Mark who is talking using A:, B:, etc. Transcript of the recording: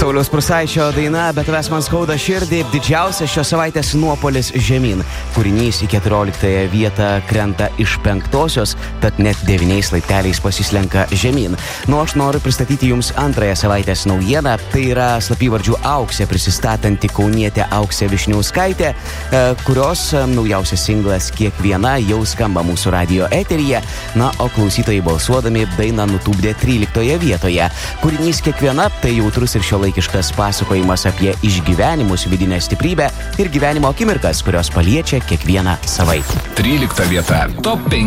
A: Sauliaus Prūsaičio daina Bet tavęs man skauda širdį, didžiausias šios savaitės nuopolis žemyn. Kūrinys į 14 vietą krenta iš 5-osios, tad net 9 laipteliais pasislenka žemyn. Nu, aš noriu pristatyti jums antrąją savaitės naujieną. Tai yra slapyvardžių Auksė prisistatanti kaunietė Auksė Višniauskaitė, kurios naujausias singlas Kiekviena jau skamba mūsų radio eteryje. Na, o klausytojai balsuodami dainą nutupdė 13 vietoje. Kūrinys Kiekviena tai jautrus ir šiuolaikiškas pasakojimas apie išgyvenimus, vidinę stiprybę ir gyvenimo akimirkas, kurios paliečia kiekvieną savaip.
B: 13 vieta. Top 5.